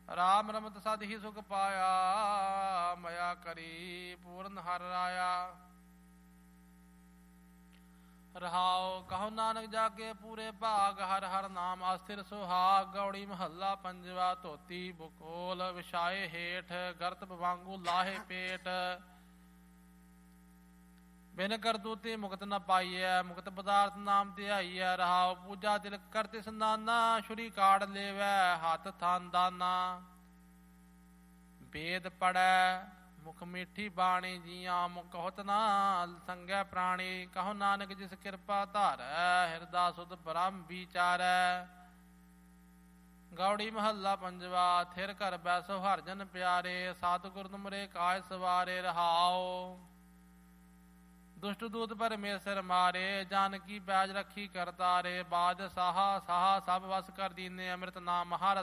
ਰਾਮ ਰਮਤ ਸਦ ਹੀ ਸੁਖ ਪਾਇਆ, ਮਇਆ ਕਰੀ ਪੂਰਨ ਹਰਿ ਰਾਇਆ। ਰਹਾਉ ਕਹੋ ਨਾਨਕ ਜਾਗੇ ਪੂਰੇ ਭਾਗ, ਹਰਿ ਹਰਿ ਨਾਮ ਅਸਥਿਰ ਸੁਹਾਗ। ਗੌੜੀ ਮਹੱਲਾ ਪੰਜਵਾ। ਧੋਤੀ ਬੁਕੋਲ ਵਿਛਾਏ ਹੇਠ, ਗਰਤ ਵਾਂਗੂ ਲਾਹੇ ਪੇਟ। ਬਿਨ ਕਰਤੂਤੀ ਮੁਕਤ ਨ ਪਾਈਐ, ਮੁਕਤ ਪਦਾਰਥ ਨਾਮ ਧਿਆਈਐ। ਰਹਾਉ ਪੂਜਾ ਤਿਲਕ ਕਰਤਿ ਸੰਦਾਨਾ, ਛੁਰੀ ਕਾੜ ਲੇਵੈ ਹੱਥ ਥਾਨ ਦਾਨਾ। ਵੇਦ ਪੜੈ ਮੁਖ ਮੀਠੀ ਬਾਣੀ, ਜੀਆਂ ਮੁਖ ਕਹੁਤ ਨਾ ਸੰਗੈ ਪ੍ਰਾਣੀ। ਕਹੋ ਨਾਨਕ ਜਿਸ ਕਿਰਪਾ ਧਾਰੈ, ਹਿਰਦਾ ਸੁਧ ਬ੍ਰਹਮ ਵਿਚਾਰੈ। ਗੌੜੀ ਮਹੱਲਾ ਪੰਜਵਾ। ਥਿਰ ਘਰ ਬੈਸੋ ਹਰਿ ਜਨ ਪਿਆਰੇ, ਸਤਿਗੁਰ ਤੁਮਰੇ ਕਾਜ ਸਵਾਰੇ। ਰਹਾਉ ਦੁਸ਼ਟ ਦੂਤ ਪਰਮੇਸ਼ਰ ਮਾਰੇ, ਜਾਨਕੀ ਪੈਜ ਰੱਖੀ ਕਰਤਾਰੇ। ਬਾਜ ਸਾਹਾ ਸਾਹਾ ਸਭ ਵਸ ਕਰ ਦੀਨੇ, ਅੰਮ੍ਰਿਤ ਨਾਮ ਮਹਾਰਸ